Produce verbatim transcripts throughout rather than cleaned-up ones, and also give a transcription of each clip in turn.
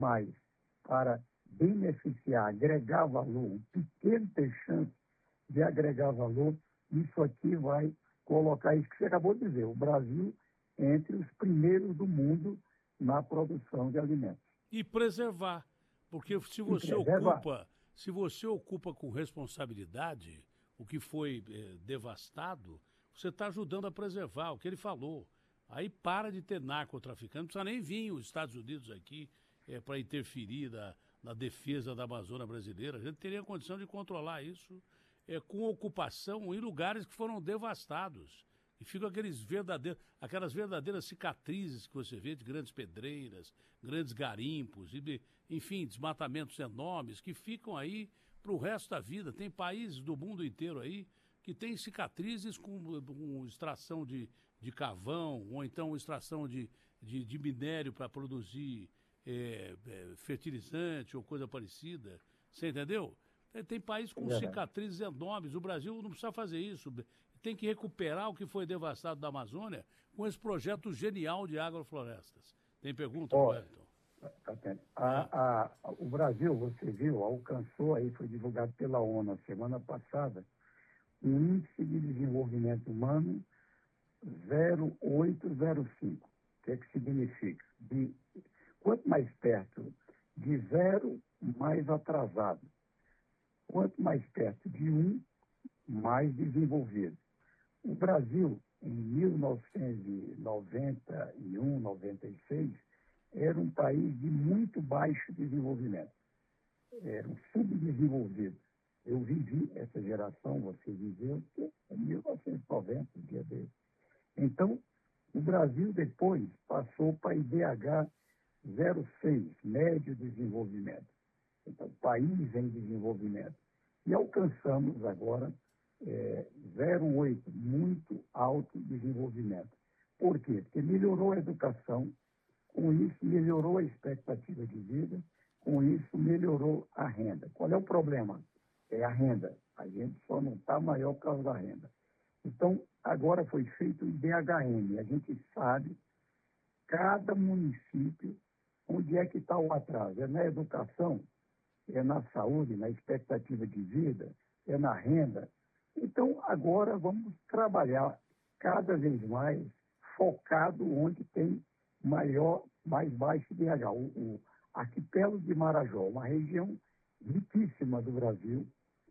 mais para beneficiar, agregar valor, um pequeno ter chance de agregar valor, isso aqui vai colocar isso que você acabou de dizer, o Brasil entre os primeiros do mundo na produção de alimentos. E preservar, porque se você preservar. ocupa, se você ocupa com responsabilidade o que foi eh, devastado, você está ajudando a preservar o que ele falou. Aí para de ter narcotraficante, não precisa nem vir os Estados Unidos aqui eh, para interferir na, na defesa da Amazônia brasileira. A gente teria condição de controlar isso eh, com ocupação em lugares que foram devastados. E ficam aqueles verdadeiros, aquelas verdadeiras cicatrizes que você vê de grandes pedreiras, grandes garimpos, e, enfim, desmatamentos enormes que ficam aí para o resto da vida. Tem países do mundo inteiro aí que tem cicatrizes com, com extração de, de carvão ou então extração de, de, de minério para produzir é, é, fertilizante ou coisa parecida. Você entendeu? Tem, tem países com cicatrizes enormes. O Brasil não precisa fazer isso. Tem que recuperar o que foi devastado da Amazônia com esse projeto genial de agroflorestas. Tem pergunta, oh, Wellington? Tá a, a, o Brasil, você viu, alcançou, aí foi divulgado pela ONU semana passada, um índice de desenvolvimento humano zero vírgula oitocentos e cinco. O que é que significa? De, quanto mais perto de zero, mais atrasado. Quanto mais perto de um, mais desenvolvido. O Brasil, em mil novecentos e noventa e um, noventa e seis, era um país de muito baixo desenvolvimento. Era um subdesenvolvido. Eu vivi essa geração, você viveu, em mil novecentos e noventa, o dia dele. Então, o Brasil depois passou para I D H zero vírgula seis, médio desenvolvimento. Então, país em desenvolvimento. E alcançamos agora É, zero vírgula oito, muito alto desenvolvimento. Por quê? Porque melhorou a educação, com isso melhorou a expectativa de vida, com isso melhorou a renda. Qual é o problema? É a renda. A gente só não está maior por causa da renda. Então, agora foi feito o I D H M. A gente sabe, cada município, onde é que está o atraso. É na educação, é na saúde, na expectativa de vida, é na renda. Então, agora vamos trabalhar cada vez mais focado onde tem maior, mais baixo I D H. O, o arquipélago de Marajó, uma região riquíssima do Brasil,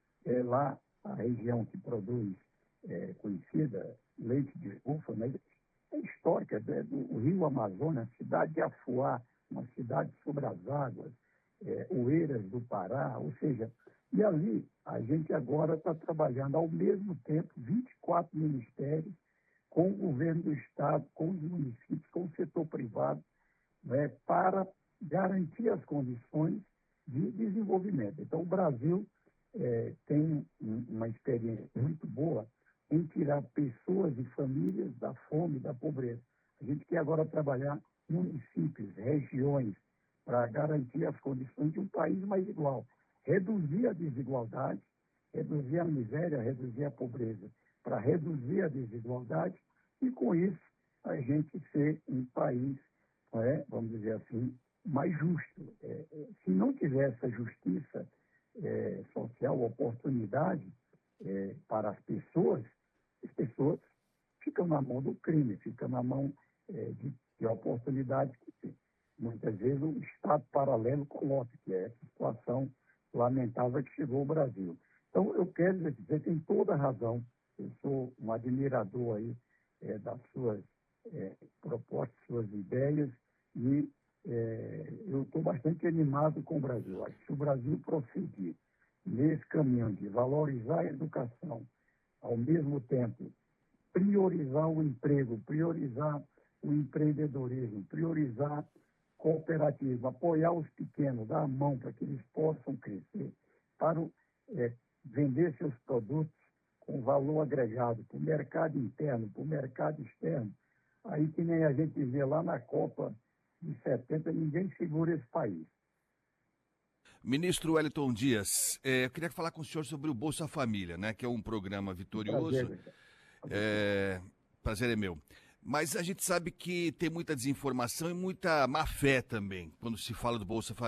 é lá a região que produz, é, conhecida, leite de ufa, né? É histórica, é do Rio Amazonas, cidade de Afuá, uma cidade sobre as águas, é, Oeiras do Pará, ou seja, e ali a gente agora está trabalhando ao mesmo tempo, vinte e quatro ministérios, com o governo do Estado, com os municípios, com o setor privado, né, para garantir as condições de desenvolvimento. Então, o Brasil é, tem uma experiência muito boa em tirar pessoas e famílias da fome, da pobreza. A gente quer agora trabalhar municípios, regiões, para garantir as condições de um país mais igual. Reduzir a desigualdade, reduzir a miséria, reduzir a pobreza, para reduzir a desigualdade e, com isso, a gente ser um país, é, vamos dizer assim, mais justo. É, se não tiver essa justiça é, social, oportunidade é, para as pessoas, as pessoas ficam na mão do crime, ficam na mão é, de, de oportunidades que muitas vezes o Estado paralelo coloca, que é essa situação lamentável que chegou ao Brasil. Então, eu quero dizer, você tem toda a razão, eu sou um admirador aí é, das suas é, propostas, suas ideias, e é, eu estou bastante animado com o Brasil. Acho que se o Brasil prosseguir nesse caminho de valorizar a educação, ao mesmo tempo priorizar o emprego, priorizar o empreendedorismo, priorizar cooperativa, apoiar os pequenos, dar a mão para que eles possam crescer, para é, vender seus produtos com valor agregado para o mercado interno, para o mercado externo. Aí que nem a gente vê lá na Copa de setenta, ninguém segura esse país. Ministro Wellington Dias, é, eu queria falar com o senhor sobre o Bolsa Família, né, que é um programa vitorioso. Prazer, é, prazer é meu. Mas a gente sabe que tem muita desinformação e muita má fé também, quando se fala do Bolsa Família.